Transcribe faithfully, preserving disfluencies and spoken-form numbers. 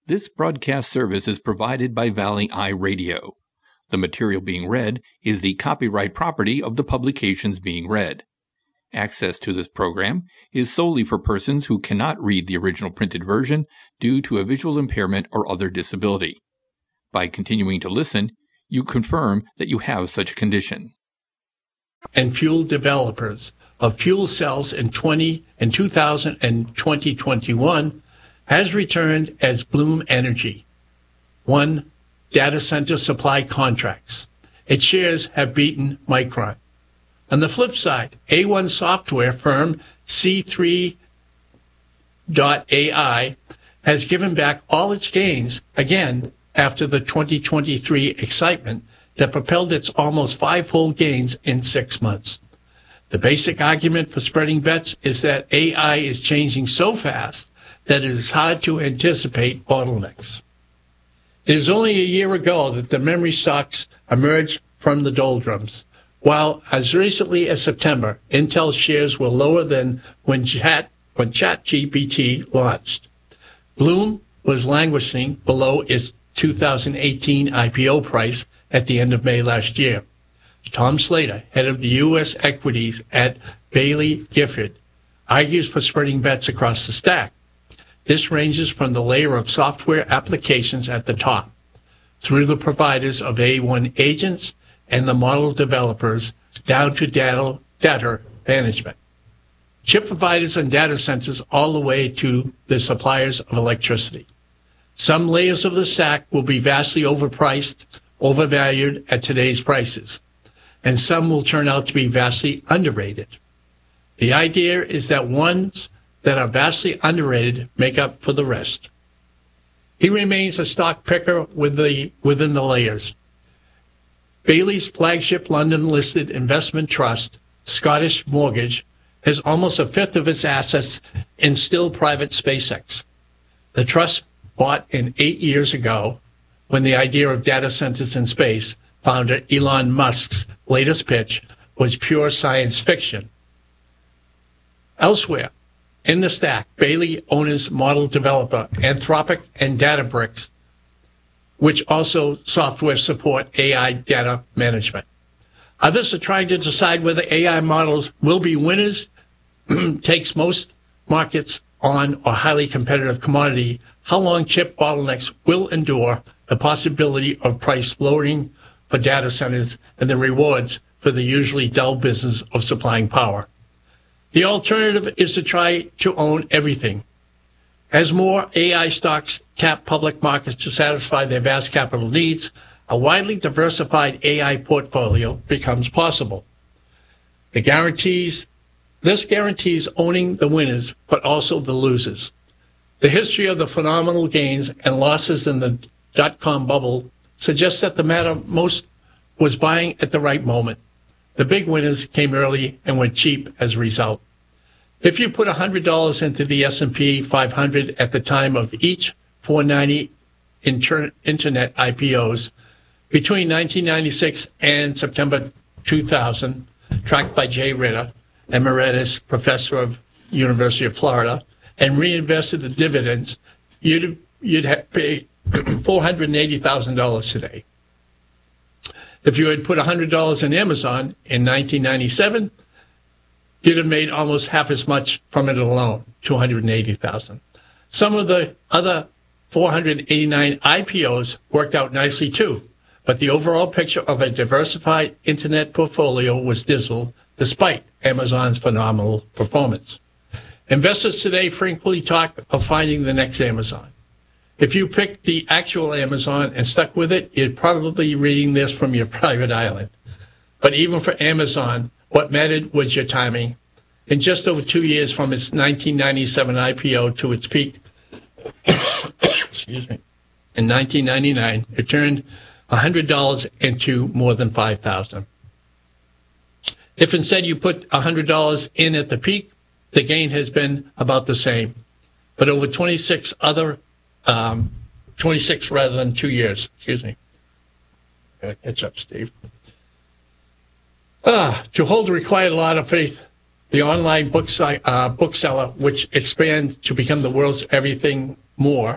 This broadcast service is provided by Valley Eye Radio. The material being read is the copyright property of the publications being read. Access to this program is solely for persons who cannot read the original printed version due to a visual impairment or other disability. By continuing to listen, you confirm that you have such a condition. And fuel developers of fuel cells in twenty and two thousand and twenty twenty-one has returned as Bloom Energy won data center supply contracts. Its shares have beaten Micron. On the flip side, A one software firm C three dot A I has given back all its gains again after the twenty twenty-three excitement that propelled its almost five-fold gains in six months. The basic argument for spreading bets is that A I is changing so fast that it is hard to anticipate bottlenecks. It is only a year ago that the memory stocks emerged from the doldrums, while as recently as September, Intel shares were lower than when Chat when ChatGPT launched. Bloom was languishing below its two thousand eighteen I P O price at the end of May last year. Tom Slater, head of the U S equities at Baillie Gifford, argues for spreading bets across the stack. This ranges from the layer of software applications at the top, through the providers of A one agents and the model developers, down to data, data management, chip providers and data centers, all the way to the suppliers of electricity. Some layers of the stack will be vastly overpriced, overvalued at today's prices, and some will turn out to be vastly underrated. The idea is that ones that are vastly underrated make up for the rest. He remains a stock picker with the, within the layers. Baillie's flagship London-listed investment trust, Scottish Mortgage, has almost a fifth of its assets in still private SpaceX. The trust, bought in eight years ago, when the idea of data centers in space, founder Elon Musk's latest pitch, was pure science fiction. Elsewhere in the stack, Baillie owns model developer Anthropic and Databricks, which also software support A I data management. Others are trying to decide whether A I models will be winners, takes most markets on a highly competitive commodity, how long chip bottlenecks will endure, the possibility of price lowering for data centers, and the rewards for the usually dull business of supplying power. The alternative is to try to own everything. As more A I stocks tap public markets to satisfy their vast capital needs, a widely diversified A I portfolio becomes possible. The guarantees, this guarantees owning the winners, but also the losers. The history of the phenomenal gains and losses in the dot-com bubble suggests that the matter most was buying at the right moment. The big winners came early and went cheap as a result. If you put one hundred dollars into the S and P five hundred at the time of each four ninety inter- internet I P Os between nineteen ninety-six and September two thousand, tracked by Jay Ritter, emeritus professor of University of Florida, and reinvested the dividends, you'd, you'd have paid four hundred eighty thousand dollars today. If you had put one hundred dollars in Amazon in nineteen ninety-seven, you'd have made almost half as much from it alone, two hundred eighty thousand dollars. Some of the other four hundred eighty-nine I P Os worked out nicely too, but the overall picture of a diversified internet portfolio was dismal despite Amazon's phenomenal performance. Investors today frequently talk of finding the next Amazon. If you picked the actual Amazon and stuck with it, you'd probably be reading this from your private island. But even for Amazon, what mattered was your timing. In just over two years from its nineteen ninety-seven I P O to its peak, excuse me, in nineteen ninety-nine, it turned one hundred dollars into more than five thousand dollars. If instead you put one hundred dollars in at the peak, the gain has been about the same. But over twenty-six other, um, twenty-six rather than two years, excuse me. Gotta catch up, Steve. Ah, to hold required a lot of faith. The online book, uh, bookseller, which expand to become the world's everything more,